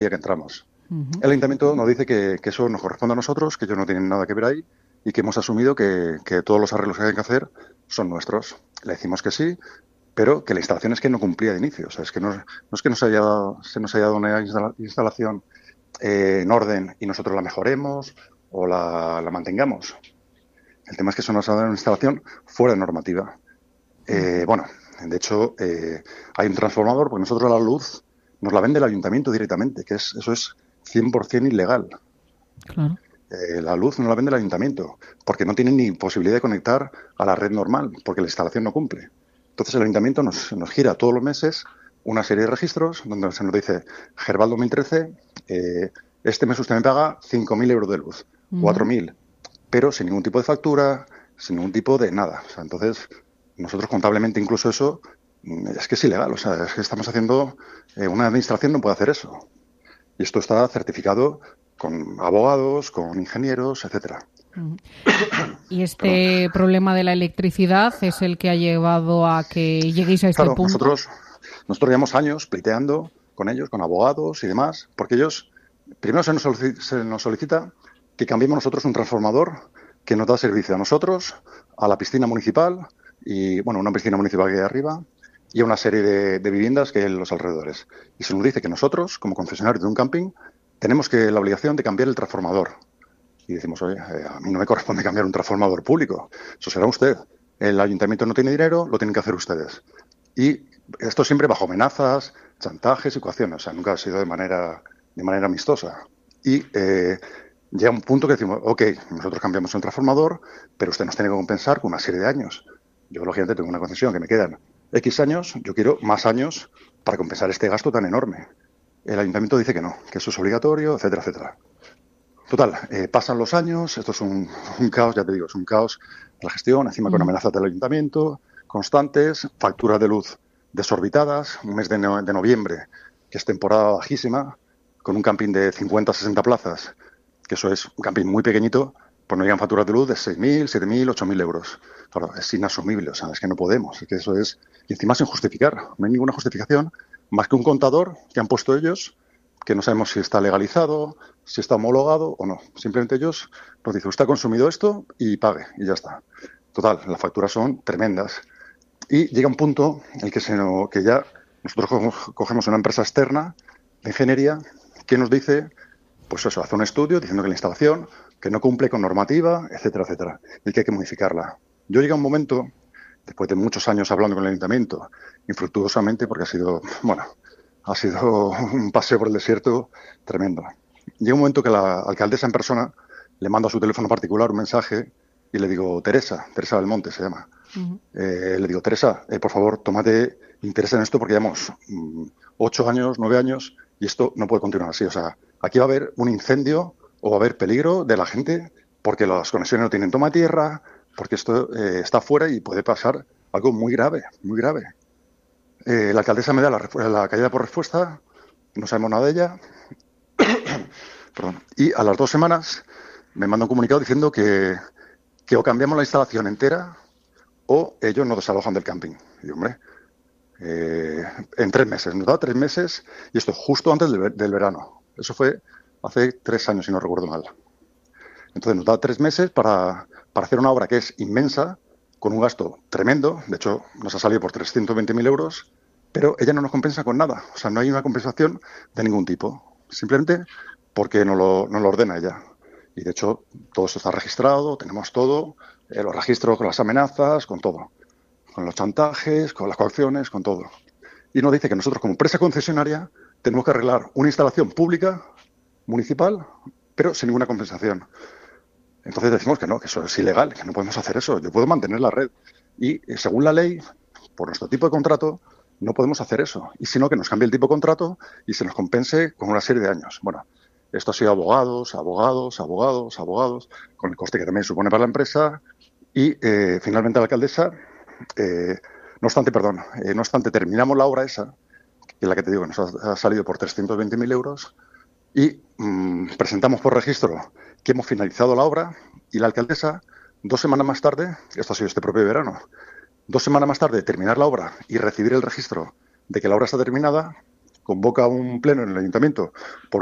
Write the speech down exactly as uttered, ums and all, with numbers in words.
día que entramos. Uh-huh. El ayuntamiento nos dice que, que eso nos corresponde a nosotros, que ellos no tienen nada que ver ahí y que hemos asumido que, que todos los arreglos que hay que hacer son nuestros. Le decimos que sí, pero que la instalación es que no cumplía de inicio. O sea, es que no, no es que nos haya, se nos haya dado una instalación eh, en orden y nosotros la mejoremos o la, la mantengamos. El tema es que eso nos ha dado una instalación fuera de normativa. Eh, bueno, de hecho, eh, hay un transformador, porque nosotros la luz nos la vende el ayuntamiento directamente, que es eso es cien por ciento ilegal. Claro. Eh, la luz no la vende el ayuntamiento, porque no tiene ni posibilidad de conectar a la red normal, porque la instalación no cumple. Entonces el ayuntamiento nos, nos gira todos los meses una serie de registros donde se nos dice, Gerval dos mil trece, eh, este mes usted me paga cinco mil euros de luz, Uh-huh. cuatro mil, pero sin ningún tipo de factura, sin ningún tipo de nada. O sea, entonces, nosotros contablemente incluso eso es que es ilegal. O sea, es que estamos haciendo, eh, una administración no puede hacer eso. Y esto está certificado con abogados, con ingenieros, etcétera. Uh-huh. Y este Perdón. problema de la electricidad es el que ha llevado a que lleguéis a este claro, punto. Nosotros, nosotros llevamos años pleiteando con ellos, con abogados y demás, porque ellos, primero se nos solicita, se nos solicita que cambiemos nosotros un transformador que nos da servicio a nosotros, a la piscina municipal, y bueno, una piscina municipal que hay arriba, y a una serie de, de viviendas que hay en los alrededores. Y se nos dice que nosotros, como concesionarios de un camping, tenemos que la obligación de cambiar el transformador. Y decimos, oye, eh, a mí no me corresponde cambiar un transformador público, eso será usted. El ayuntamiento no tiene dinero, lo tienen que hacer ustedes. Y esto siempre bajo amenazas, chantajes y coacciones, o sea, nunca ha sido de manera, de manera amistosa. Y eh, llega un punto que decimos, ok, nosotros cambiamos un transformador, pero usted nos tiene que compensar con una serie de años. Yo, lógicamente, tengo una concesión que me quedan X años, yo quiero más años para compensar este gasto tan enorme. El ayuntamiento dice que no, que eso es obligatorio, etcétera, etcétera. Total, eh, pasan los años, esto es un, un caos, ya te digo, es un caos la gestión, encima con amenazas del ayuntamiento, constantes, facturas de luz desorbitadas, un mes de, no, de noviembre, que es temporada bajísima, con un camping de cincuenta a sesenta plazas, que eso es un camping muy pequeñito, pues nos llegan facturas de luz de seis mil, siete mil, ocho mil euros. Claro, es inasumible, o sea, es que no podemos, es que eso es, y encima sin justificar, no hay ninguna justificación, más que un contador que han puesto ellos, que no sabemos si está legalizado, si está homologado o no. Simplemente ellos nos dicen, usted ha consumido esto y pague, y ya está. Total, las facturas son tremendas. Y llega un punto en el que, se no, que ya nosotros cogemos una empresa externa de ingeniería que nos dice, pues eso, hace un estudio diciendo que la instalación, que no cumple con normativa, etcétera, etcétera, y que hay que modificarla. Yo llegué a un momento, después de muchos años hablando con el ayuntamiento, infructuosamente, porque ha sido, bueno, ha sido un paseo por el desierto tremendo. Llega un momento que la alcaldesa en persona le manda a su teléfono particular un mensaje y le digo, Teresa, Teresa del Monte se llama. Uh-huh. Eh, le digo, Teresa, eh, por favor, tómate interés en esto porque llevamos mm, ocho años, nueve años y esto no puede continuar así. O sea, aquí va a haber un incendio o va a haber peligro de la gente porque las conexiones no tienen toma tierra, porque esto eh, está fuera y puede pasar algo muy grave, muy grave. Eh, la alcaldesa me da la, la caída por respuesta, no sabemos nada de ella. Perdón. Y a las dos semanas me manda un comunicado diciendo que, que o cambiamos la instalación entera o ellos nos desalojan del camping. Y hombre, eh, en tres meses, nos da tres meses y esto justo antes del, del verano. Eso fue hace tres años, si no recuerdo mal. Entonces nos da tres meses para, para hacer una obra que es inmensa, con un gasto tremendo, de hecho nos ha salido por trescientos veinte mil euros, pero ella no nos compensa con nada, o sea, no hay una compensación de ningún tipo, simplemente porque no lo, no lo ordena ella. Y de hecho todo eso está registrado, tenemos todo, eh, los registros con las amenazas, con todo, con los chantajes, con las coacciones, con todo. Y nos dice que nosotros como empresa concesionaria tenemos que arreglar una instalación pública, municipal, pero sin ninguna compensación. Entonces decimos que no, que eso es ilegal, que no podemos hacer eso. Yo puedo mantener la red. Y según la ley, por nuestro tipo de contrato, no podemos hacer eso. Y sino que nos cambie el tipo de contrato y se nos compense con una serie de años. Bueno, esto ha sido abogados, abogados, abogados, abogados, con el coste que también supone para la empresa. Y eh, finalmente la alcaldesa, eh, no obstante, perdón, eh, no obstante, terminamos la obra esa, que es la que te digo, nos ha, ha salido por trescientos veinte mil euros, y mmm, presentamos por registro que hemos finalizado la obra y la alcaldesa, dos semanas más tarde, esto ha sido este propio verano, dos semanas más tarde de terminar la obra y recibir el registro de que la obra está terminada, convoca un pleno en el ayuntamiento